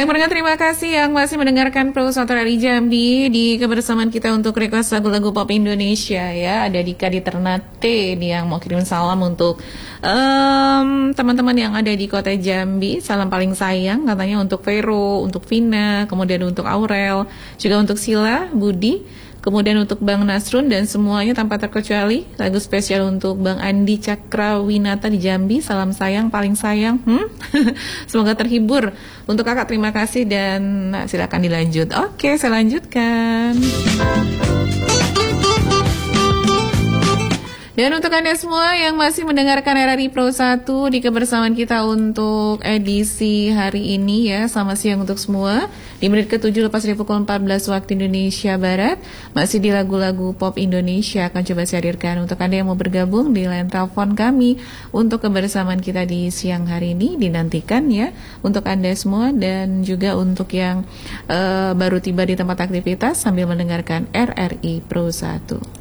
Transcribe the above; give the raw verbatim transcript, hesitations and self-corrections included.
Baik, pendengar, terima kasih yang masih mendengarkan Pro satu R I Jambi di kebersamaan kita untuk request lagu-lagu pop Indonesia ya. Ada Dika di Ternate nih yang mau kirim salam untuk um, teman-teman yang ada di kota Jambi. Salam paling sayang katanya untuk Vero, untuk Vina, kemudian untuk Aurel, juga untuk Sila, Budi, kemudian untuk Bang Nasrun dan semuanya tanpa terkecuali. Lagu spesial untuk Bang Andi Cakrawinata di Jambi. Salam sayang, paling sayang. Hmm? Semoga terhibur. Untuk kakak terima kasih dan nah, silakan dilanjut. Oke, saya lanjutkan. Dan untuk Anda semua yang masih mendengarkan R R I Pro satu di kebersamaan kita untuk edisi hari ini ya, selamat siang untuk semua. Di menit ketujuh lepas dari pukul empat belas waktu Indonesia Barat, masih di lagu-lagu pop Indonesia akan coba saya hadirkan untuk Anda yang mau bergabung di line telepon kami untuk kebersamaan kita di siang hari ini. Dinantikan ya untuk Anda semua dan juga untuk yang uh, baru tiba di tempat aktivitas sambil mendengarkan R R I Pro satu.